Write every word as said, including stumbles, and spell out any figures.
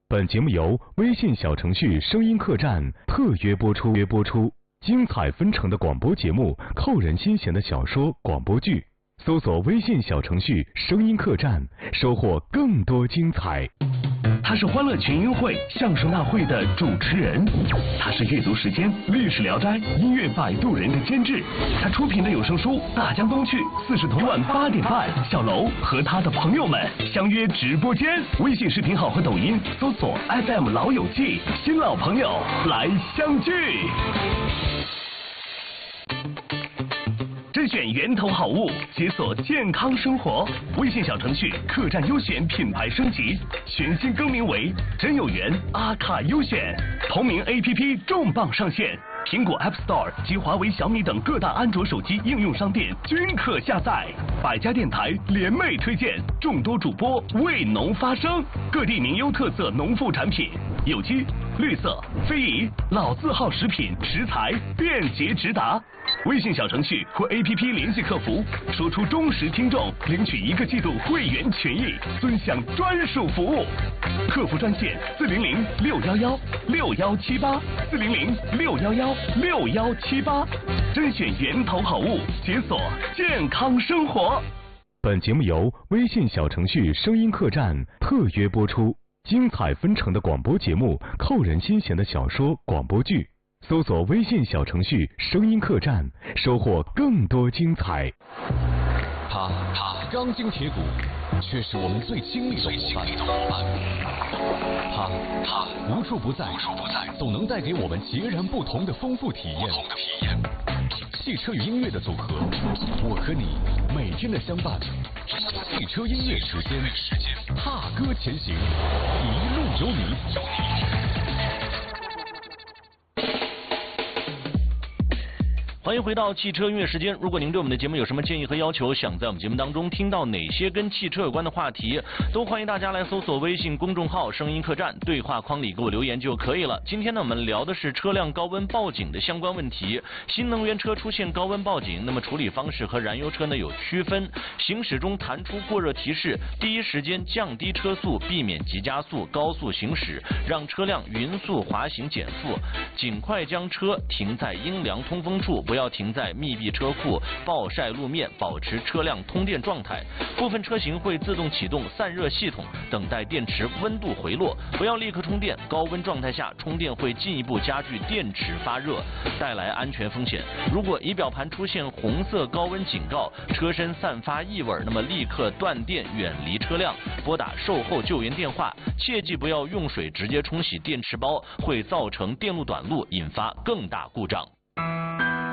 本节目由微信小程序声音客栈特约播出。约播出精彩纷呈的广播节目，扣人心弦的小说、广播剧。搜索微信小程序声音客栈，收获更多精彩。 他是欢乐群英会相声大会的主持人，他是阅读时间历史聊斋音乐摆渡人的监制，他出品的有声书《大江东去》四十同晚八点半，小楼和他的朋友们相约直播间，微信视频号和抖音搜索 F M 老友记，新老朋友来相聚。甄选源头好物，解锁健康生活。微信小程序客栈优选品牌升级，全新更名为真有缘阿卡优选。同名 A P P 重磅上线，苹果 App Store 及华为、小米等各大安卓手机应用商店均可下载。百家电台联袂推荐，众多主播为农发声，各地名优特色农副产品，有机、绿色、非遗、老字号食品食材便捷直达。微信小程序或 A P P 联系客服，说出忠实听众，领取一个季度会员权益，尊享专属服务。客服专线四零零六幺幺六幺七八四零零六幺幺六幺七八，甄选源头好物，解锁健康生活。 本节目由微信小程序声音客栈特约播出，精彩纷呈的广播节目，扣人心弦的小说、广播剧。搜索微信小程序声音客栈，收获更多精彩。 他他钢筋铁骨，却是我们最亲密的伙伴。他他无处不在，无处不在，总能带给我们截然不同的丰富体验。不同的体验。汽车与音乐的组合，我和你每天的相伴。汽车音乐时间，踏歌前行，一路有你。有你欢迎回到汽车音乐时间。如果您对我们的节目有什么建议和要求，想在我们节目当中听到哪些跟汽车有关的话题，都欢迎大家来搜索微信公众号声音客栈，对话框里给我留言就可以了。今天呢，我们聊的是车辆高温报警的相关问题。新能源车出现高温报警，那么处理方式和燃油车呢有区分。行驶中弹出过热提示，第一时间降低车速，避免急加速、高速行驶，让车辆匀速滑行减负。尽快将车停在阴凉通风处，不要停在密闭车库、暴晒路面，保持车辆通电状态。部分车型会自动启动散热系统，等待电池温度回落，不要立刻充电。高温状态下充电会进一步加剧电池发热，带来安全风险。如果仪表盘出现红色高温警告，车身散发异味，那么立刻断电，远离车辆，拨打售后救援电话。切记不要用水直接冲洗电池包，会造成电路短路，引发更大故障。